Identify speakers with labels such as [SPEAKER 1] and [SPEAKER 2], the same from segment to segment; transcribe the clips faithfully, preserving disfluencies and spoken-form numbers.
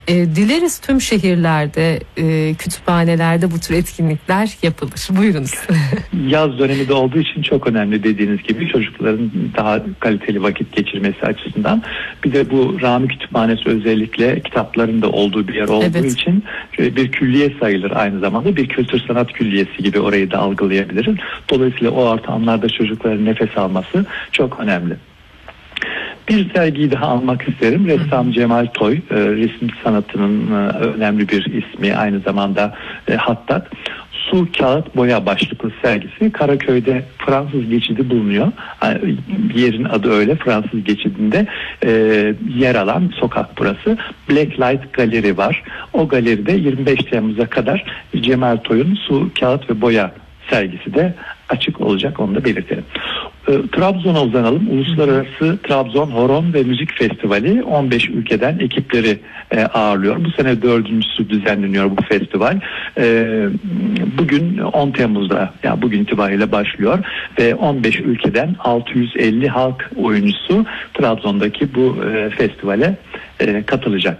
[SPEAKER 1] E, dileriz tüm şehirlerde, e, kütüphanelerde bu tür etkinlikler yapılır. Buyurunuz.
[SPEAKER 2] Yaz dönemi de olduğu için çok önemli, dediğiniz gibi çocukların daha kaliteli vakit geçirmesi açısından. Bir de bu Rami Kütüphanesi özellikle kitapların da olduğu bir yer olduğu evet. için bir külliye sayılır aynı zamanda. Bir kültür sanat külliyesi gibi orayı da algılayabiliriz. Dolayısıyla o ortamlarda çocukların nefes alması çok önemli. Bir sergiyi daha almak isterim. Ressam Cemal Toy, e, resim sanatının e, önemli bir ismi, aynı zamanda e, hattat. Su, Kağıt, Boya başlıklı sergisi Karaköy'de Fransız Geçidi bulunuyor. Yani yerin adı öyle, Fransız Geçidi'nde e, yer alan sokak burası. Blacklight Galeri var. O galeride yirmi beş Temmuz'a kadar Cemal Toy'un Su, Kağıt ve Boya sergisi de açık olacak, onu da belirtelim. E, Trabzon'a uzanalım. Uluslararası Trabzon Horon ve Müzik Festivali on beş ülkeden ekipleri e, ağırlıyor. Bu sene dördüncüsü düzenleniyor bu festival. E, bugün on Temmuz'da, yani bugün itibariyle başlıyor ve on beş ülkeden altı yüz elli halk oyuncusu Trabzon'daki bu e, festivale e, katılacak.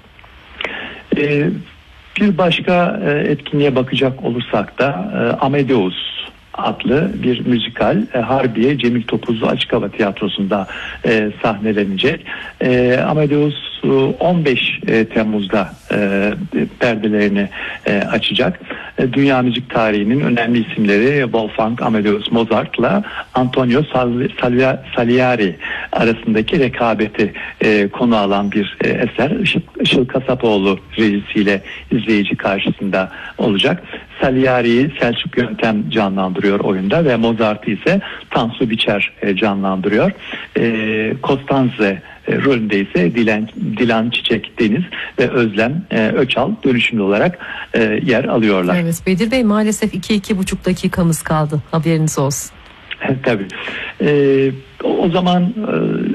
[SPEAKER 2] E, bir başka e, etkinliğe bakacak olursak da e, Amadeus adlı bir müzikal e, Harbiye Cemil Topuzlu Açık Hava Tiyatrosu'nda e, sahnelenecek. E, Amadeus on beş Temmuz'da e, perdelerini e, açacak. E, dünya müzik tarihinin önemli isimleri Wolfgang Amadeus Mozart'la Antonio Salieri arasındaki rekabeti e, konu alan bir e, eser. Işıl, Işıl Kasapoğlu rejisiyle izleyici karşısında olacak. Salieri'yi Selçuk Yöntem canlandırıyor oyunda ve Mozart'ı ise Tansu Biçer e, canlandırıyor. E, Konstanze e, rolünde ise Dilan, Dilan Çiçek Deniz ve Özlem e, Öçal dönüşümlü olarak e, yer alıyorlar.
[SPEAKER 1] Evet Bedir Bey, maalesef iki iki buçuk dakikamız kaldı. Haberiniz olsun.
[SPEAKER 2] Tabii. E, o zaman e,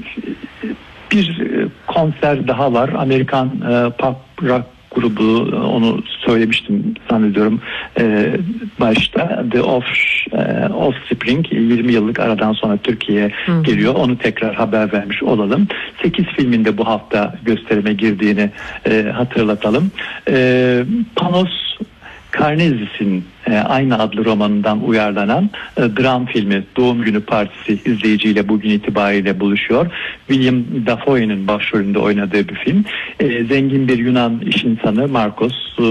[SPEAKER 2] bir konser daha var. Amerikan e, pop rock grubu, onu söylemiştim zannediyorum e, başta. The Off, e, Offspring yirmi yıllık aradan sonra Türkiye'ye Hı. geliyor. Onu tekrar haber vermiş olalım. sekiz filminde bu hafta gösterime girdiğini e, hatırlatalım. E, Panos Karnezis'in e, aynı adlı romanından uyarlanan e, dram filmi Doğum Günü Partisi izleyiciyle bugün itibariyle buluşuyor. William Dafoe'nin başrolünde oynadığı bir film. E, zengin bir Yunan iş insanı Marcos, e,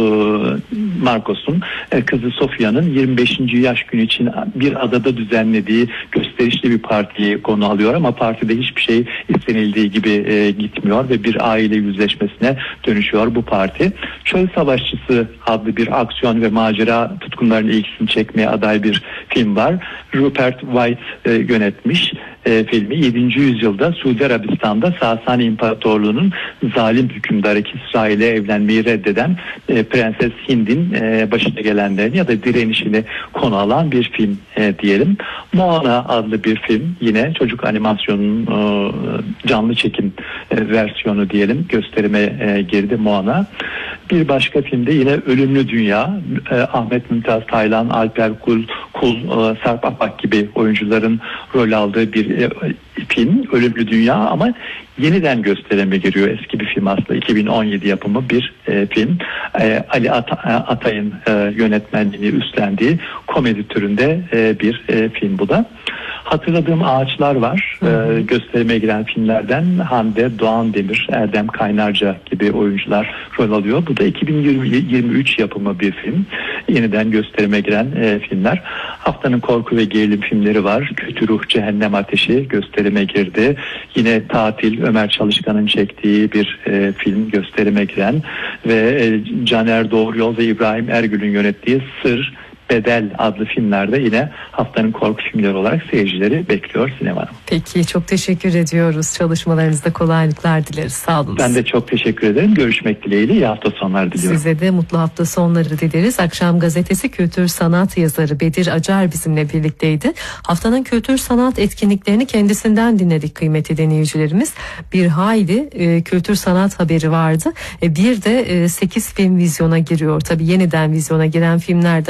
[SPEAKER 2] Marcos'un e, kızı Sofia'nın yirmi beşinci yaş günü için bir adada düzenlediği gösterişli bir partiyi konu alıyor ama partide hiçbir şey istenildiği gibi e, gitmiyor ve bir aile yüzleşmesine dönüşüyor bu parti. Çöl Savaşçısı adlı bir aksiyon ve macera tutkunlarının ilgisini çekmeye aday bir film var. Rupert White e, yönetmiş e, filmi. yedinci yüzyılda Suudi Arabistan'da Sasani İmparatorluğu'nun zalim hükümdarı Kisra ile evlenmeyi reddeden e, Prenses Hind'in e, başına gelenlerini ya da direnişini konu alan bir film e, diyelim. Moana adlı bir film, yine çocuk animasyonunun e, canlı çekim e, versiyonu diyelim, gösterime e, girdi Moana. Bir başka filmde yine Ölümlü Dünya, e, Ahmet Mümtaz Taylan, Alper Kul, Kul e, Sarp Apak gibi oyuncuların rol aldığı bir e, film Ölümlü Dünya ama yeniden gösterime giriyor. Eski bir film aslında, iki bin on yedi yapımı bir e, film. E, Ali At- Atay'ın e, yönetmenliğini üstlendiği komedi türünde e, bir e, film bu da. Hatırladığım ağaçlar var. Ee, gösterime giren filmlerden Hande Doğan Demir, Erdem Kaynarca gibi oyuncular rol alıyor. Bu da iki bin yirmi üç yapımı bir film. Yeniden gösterime giren e, filmler. Haftanın korku ve gerilim filmleri var. Kötü Ruh, Cehennem Ateşi gösterime girdi. Yine Tatil, Ömer Çalışkan'ın çektiği bir e, film gösterime giren ve e, Caner Doğruyol ve İbrahim Ergül'ün yönettiği Sır, Bedel adlı filmlerde yine haftanın korku filmleri olarak seyircileri bekliyor sinemada.
[SPEAKER 1] Peki, çok teşekkür ediyoruz. Çalışmalarınızda kolaylıklar dileriz. Sağ olun.
[SPEAKER 2] Ben de çok teşekkür ederim. Görüşmek dileğiyle. İyi hafta sonları diliyorum.
[SPEAKER 1] Size de mutlu hafta sonları dileriz. Akşam Gazetesi kültür sanat yazarı Bedir Acar bizimle birlikteydi. Haftanın kültür sanat etkinliklerini kendisinden dinledik kıymetli dinleyicilerimiz. Bir hayli e, kültür sanat haberi vardı. E, bir de e, sekiz film vizyona giriyor. Tabii yeniden vizyona giren filmler de var. Aralık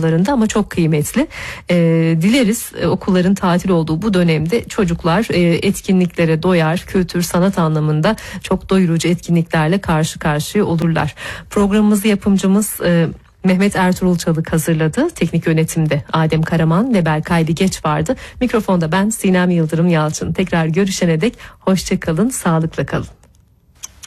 [SPEAKER 1] aralarında ama çok kıymetli. E, dileriz e, okulların tatil olduğu bu dönemde çocuklar e, etkinliklere doyar, kültür sanat anlamında çok doyurucu etkinliklerle karşı karşıya olurlar. Programımızı yapımcımız e, Mehmet Ertuğrul Çalık hazırladı. Teknik yönetimde Adem Karaman ve Berkay Bigeç vardı. Mikrofonda ben Sinem Yıldırım Yalçın. Tekrar görüşene dek hoşça kalın, sağlıkla kalın.